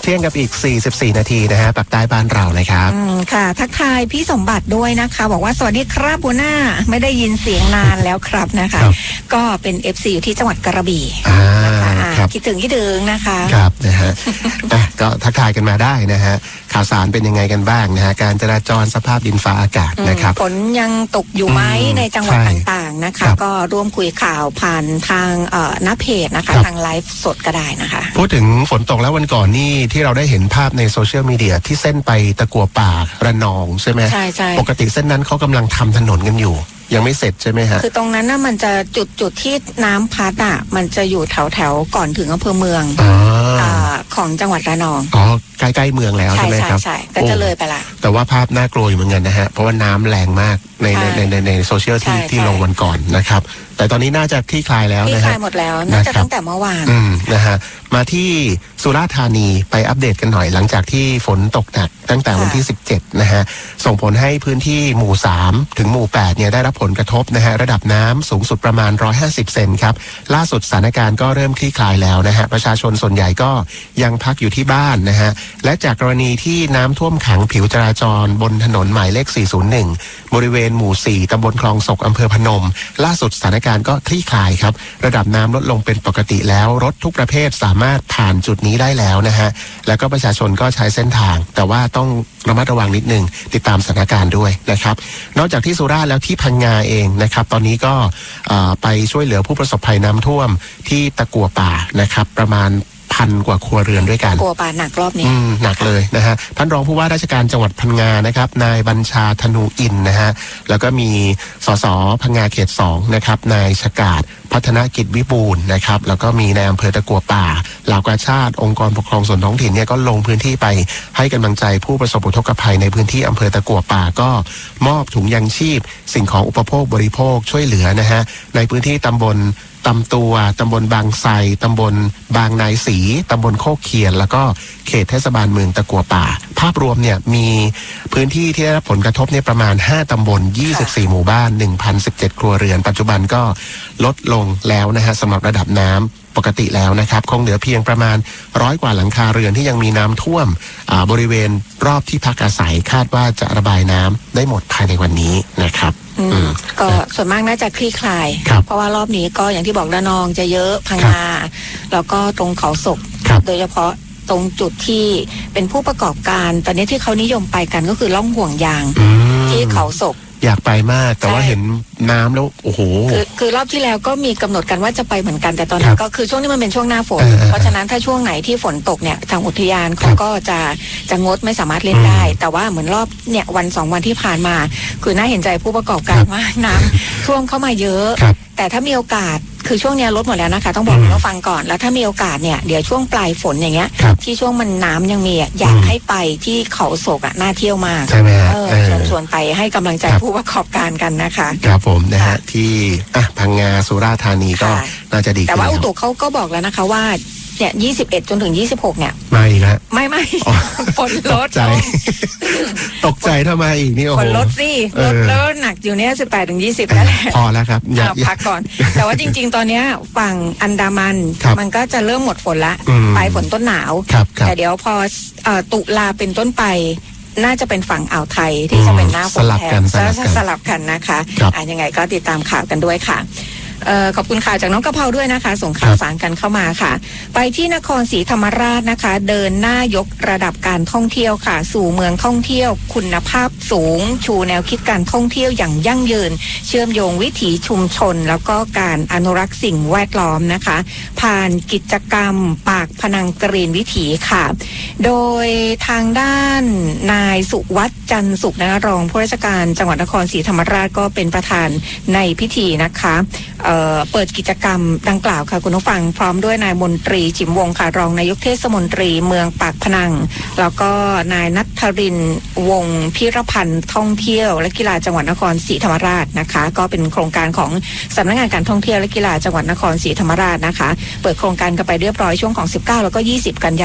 ที่ยงกับอีก44นาทีนะฮะปักใต้บ้านเรานะครับค่ะทักทายพี่สมบัติด้วยนะคะบอกว่าสวัสดีครับหัวหน้าไม่ได้ยินเสียงนานแล้วครับนะคะก็เป็น FC อยู่ที่จังหวัดกระบี่นะคะคิดถึงนะคะครับนะฮะก็ทักทายกันมาได้นะฮะข่าวสารเป็นยังไงกันบ้างนะฮะการจราจรสภาพดินฟ้าอากาศนะครับฝนยังตกอยู่ไหมในจังหวัดต่างๆนะคะก็ร่วมคุยข่าวผ่านทางหน้าเพจนะคะทางไลฟ์สดก็ได้นะคะพูดถึงฝนตกแล้ววันก่อนนี่ที่เราได้เห็นภาพในโซเชียลมีเดียที่เส้นไปตะกั่วป่าระนองใช่ไหมใช่ปกติเส้นนั้นเขากำลังทำถนนกันอยู่ยังไม่เสร็จใช่ไหมฮะคือตรงนั้นน่ะมันจะจุดที่น้ำพัดอ่ะมันจะอยู่แถวก่อนถึงอำเภอเมืองของจังหวัดระนองใกล้ๆเมืองแล้วใช่ไหมครับใช่ก็จะเลยไปละแต่ว่าภาพน่ากลัวอยู่เหมือนกันนะฮะเพราะว่าน้ำแรงมากในโซเชียลที่ลงวันก่อนนะครับแต่ตอนนี้น่าจะคลี่คลายแล้วนะฮะคลี่คลายหมดแล้วน่าจะตั้งแต่เมื่อวานนะฮะมาที่สุราษฎร์ธานีไปอัปเดตกันหน่อยหลังจากที่ฝนตกหนักตั้งแต่วันที่17นะฮะส่งผลให้พื้นที่หมู่3ถึงหมู่8เนี่ยได้รับผลกระทบนะฮะระดับน้ำสูงสุดประมาณ150เซนครับล่าสุดสถานการณ์ก็เริ่มคลี่คลายแล้วนะฮะประชาชนส่วนใหญ่ก็ยังพักอยู่ที่บ้านนะฮะและจากกรณีที่น้ำท่วมขังผิวจราจรบนถนนหมายเลข401บริเวณหมู่4ตำบลคลองศกอำเภอพนมล่าสุดสถานการณ์ก็คลี่คลายครับระดับน้ำลดลงเป็นปกติแล้วรถทุกประเภทสามารถผ่านจุดนี้ได้แล้วนะฮะแล้วก็ประชาชนก็ใช้เส้นทางแต่ว่าต้องระมัดระวังนิดนึงติดตามสถานการณ์ด้วยนะครับนอกจากที่สุราษฎร์แล้วที่พังงาเองนะครับตอนนี้ก็ไปช่วยเหลือผู้ประสบภัยน้ำท่วมที่ตะกั่วป่านะครับประมาณ1,000 กว่าครัวเรือนด้วยกันกลัวป่าหนักรอบนี้หนักเลยนะฮะท่านรองผู้ว่าราชการจังหวัดพังงานะครับนายบัญชาธนูอินนะฮะแล้วก็มีสสพังงาเขต2นะครับนายชกาดพัฒนกิจวิบูลย์นะครับแล้วก็มีในอำเภอตะกั่วป่าเหล่ากาชาติองค์กรปกครองส่วนท้องถิ่นเนี่ยก็ลงพื้นที่ไปให้กำลังใจผู้ประสบอุทกภัยในพื้นที่อำเภอตะกั่วป่าก็มอบถุงยังชีพสิ่งของอุปโภคบริโภคช่วยเหลือนะฮะในพื้นที่ตำบลตำตัวตำบลบางไทรตำบลบางนายศรีตำบลโคกเคียนแล้วก็เขตเทศบาลเมืองตะกั่วป่าภาพรวมเนี่ยมีพื้นที่ที่ได้รับผลกระทบเนี่ยประมาณ5ตำบล24หมู่บ้าน 1,017 ครัวเรือนปัจจุบันก็ลดลงแล้วนะฮะสำหรับระดับน้ำปกติแล้วนะครับคงเหลือเพียงประมาณ100 กว่าหลังคาเรือนที่ยังมีน้ำท่วมบริเวณรอบที่พักอาศัยคาดว่าจะระบายน้ำได้หมดภายในวันนี้นะครับก็ส่วนมากน่าจะคลี่คลายเพราะว่ารอบนี้ก็อย่างที่บอกระนองจะเยอะพังงาแล้วก็ตรงเขาศกโดยเฉพาะตรงจุดที่เป็นผู้ประกอบการตอนนี้ที่เขานิยมไปกันก็คือล่องห่วงยางที่เขาศกอยากไปมากแต่ว่าเห็นน้ำแล้วโอ้โหคือรอบที่แล้วก็มีกำหนดกันว่าจะไปเหมือนกันแต่ตอนนั้นก็คือช่วงนี้มันเป็นช่วงหน้าฝนเพราะฉะนั้นถ้าช่วงไหนที่ฝนตกเนี่ยทางอุทยานเขาก็จะงดไม่สามารถเล่นได้แต่ว่าเหมือนรอบเนี่ยวัน2 วันที่ผ่านมาคือน่าเห็นใจผู้ประกอบการมากน้ำท่วมเข้ามาเยอะแต่ถ้ามีโอกาสคือช่วงนี้ลดหมดแล้วนะคะต้องบอกให้ฟังก่อนแล้วถ้ามีโอกาสเนี่ยเดี๋ยวช่วงปลายฝนอย่างเงี้ยที่ช่วงมันน้ำยังมีอยากให้ไปที่เขาโศกน่าเที่ยวมากใช่ไหมชวนไปให้กำลังใจผู้ประกอบการกันนะคะครับผมนะฮะที่พังงาสุราษฎร์ธานีก็น่าจะดีแต่ว่าอุตุเขาก็บอกแล้วนะคะว่าเนี่ย21จนถึง26เนี่ยไม่นะไม่ฝนลดตกใจทำไมอีกนี่โอ้โหฝนลดสิลดแล้วหนักอยู่เนี่ย18ถึง20นั่นแหละพอแล้วครับพักก่อนแต่ว่าจริงๆตอนนี้ฝั่งอันดามันมันก็จะเริ่มหมดฝนละปลายฝนต้นหนาวแต่เดี๋ยวพอตุลาเป็นต้นไปน่าจะเป็นฝั่งอ่าวไทยที่จะเป็นหน้าฝนแทนสลับกันนะคะยังไงก็ติดตามข่าวกันด้วยค่ะขอบคุณข่าวจากน้องกะเพราด้วยนะคะส่งข่าวสารกันเข้ามาค่ะไปที่นครศรีธรรมราชนะคะเดินหน้ายกระดับการท่องเที่ยวค่ะสู่เมืองท่องเที่ยวคุณภาพสูงชูแนวคิดการท่องเที่ยวอย่างยั่งยืนเชื่อมโยงวิถีชุมชนแล้วก็การอนุรักษ์สิ่งแวดล้อมนะคะผ่านกิจกรรมปากพนังกรีนวิถีค่ะโดยทางด้านนายสุวัฒน์จันทร์สุขนะรองผู้ราชการจังหวัดนครศรีธรรมราชก็เป็นประธานในพิธีนะคะเปิดกิจกรรมดังกล่าวค่ะคุณผู้ฟังพร้อมด้วยนายมนตรีจิมวงศ์ค่ะรองนายกเทศมนตรีเมืองปากพนังแล้วก็นายณัฐรินทร์วงศ์พิรพันธ์ท่องเที่ยวและกีฬาจังหวัดนครศรีธรรมราชนะคะก็เป็นโครงการของสำนักงานการท่องเที่ยวและกีฬาจังหวัดนครศรีธรรมราชนะคะเปิดโครงการกันไปเรียบร้อยช่วงของ19แล้วก็20กันยายน